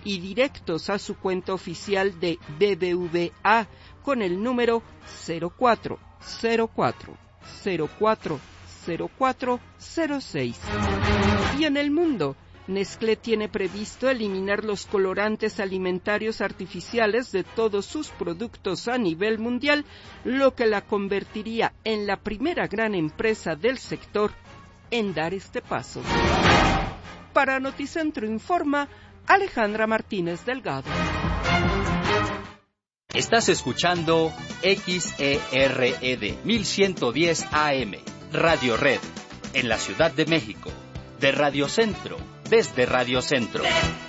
y directos a su cuenta oficial de BBVA con el número 0404040406. Y en el mundo, Nestlé tiene previsto eliminar los colorantes alimentarios artificiales de todos sus productos a nivel mundial, lo que la convertiría en la primera gran empresa del sector en dar este paso. Para Noticentro Informa, Alejandra Martínez Delgado. Estás escuchando XERED 1110 AM, Radio Red, en la Ciudad de México, de Radio Centro, desde Radio Centro.